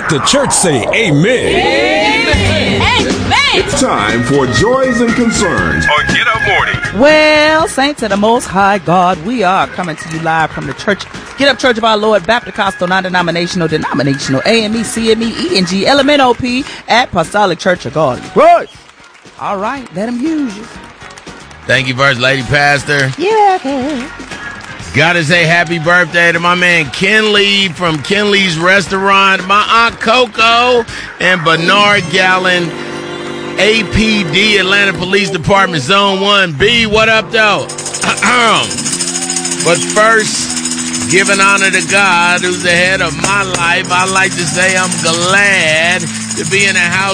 Let the church say amen. Amen. It's time for Joys and Concerns on Get Up Morning. Well, saints of the Most High God, we are coming to you live from the church, Get Up Church of Our Lord, Baptist, Costal, non-denominational, denominational, AME, CME, ENG, LMNOP, Apostolic Church of God. Right. All right, let him use you. Thank you, First Lady Pastor. Yeah. Gotta say happy birthday to my man Ken Lee from Ken Lee's Restaurant, my Aunt Coco, and Bernard Gallen, APD, Atlanta Police Department, Zone 1B. What up, though? But first, giving honor to God, who's the head of my life, I like to say I'm glad to be in the house